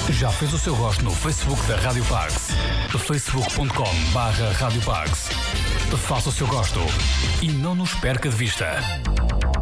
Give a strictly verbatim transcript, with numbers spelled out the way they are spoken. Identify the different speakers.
Speaker 1: Já fez o seu gosto no Facebook da Rádio Pax? facebook ponto com barra Rádio Pax. Faça o seu gosto e não nos perca de vista.